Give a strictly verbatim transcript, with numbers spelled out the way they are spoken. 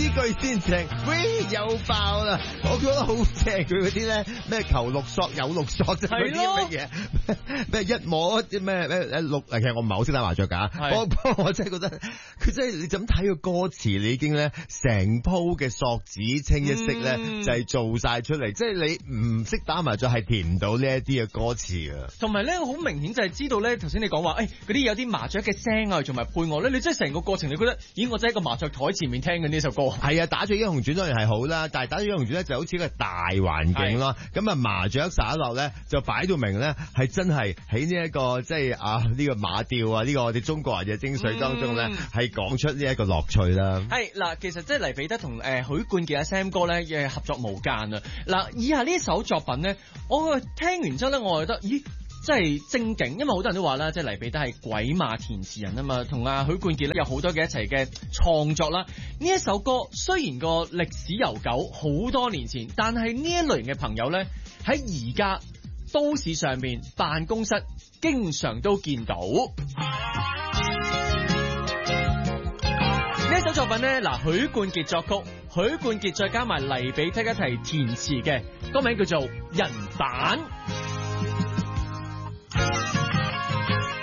句先正，喂又爆啦！我覺得好正，佢嗰啲咧咩求六索有六索啫，嗰啲乜嘢咩一摸咩咩誒六，其實我唔係好識打麻雀㗎，我不過我真係覺得佢真係你咁睇個歌詞，你已經咧成鋪嘅索子清一色咧、嗯、就係做晒出嚟，即係你唔識打麻雀係填唔到呢一啲嘅歌詞啊。 同埋咧好明顯就係知道咧，頭先你講話誒嗰啲有啲麻雀嘅聲啊，同埋配樂咧，你真係成個過程你覺得，咦我真係喺個麻雀台前面聽緊呢首歌。 係啊，打雀英雄傳當然係好啦，但係打雀英雄傳咧就好似一個大環境咯。咁啊麻雀灑落咧就擺到明咧係真係喺呢一個即係啊呢、這個馬調啊呢、這個我哋中國人嘅精髓當中咧係講出呢一個樂趣啦。 係嗱，其實即係黎彼得同誒、呃、許冠傑阿 Sam 哥咧嘅合作無間啊。嗱，以下呢首作品咧，我聽完之後咧，我覺得咦真係正經，因為好多人都話啦，即係黎彼得係鬼馬填詞人啊嘛，同阿許冠傑咧有好多嘅一齊嘅創作啦。呢一首歌雖然個歷史悠久，好多年前，但係呢一類型嘅朋友咧喺而家都市上面辦公室經常都見到。呢一首作品咧，嗱許冠傑作曲，許冠傑再加埋黎彼得一齊填詞嘅，歌名叫做《人版》。